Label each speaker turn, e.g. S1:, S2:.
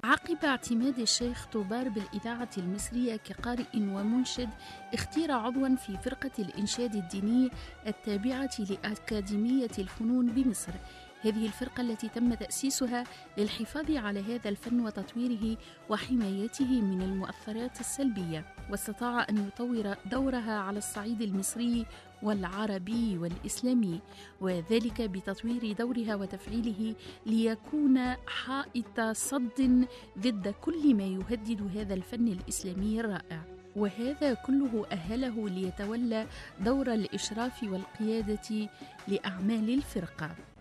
S1: عقب اعتماد الشيخ طوبار بالإذاعة المصرية كقارئ ومنشد، اختير عضواً في فرقة الإنشاد الديني التابعة لأكاديمية الفنون بمصر. هذه الفرقة التي تم تأسيسها للحفاظ على هذا الفن وتطويره وحمايته من المؤثرات السلبية، واستطاع أن يطور دورها على الصعيد المصري والعربي والإسلامي، وذلك بتطوير دورها وتفعيله ليكون حائط صد ضد كل ما يهدد هذا الفن الإسلامي الرائع. وهذا كله أهله ليتولى دور الإشراف والقيادة لأعمال الفرقة.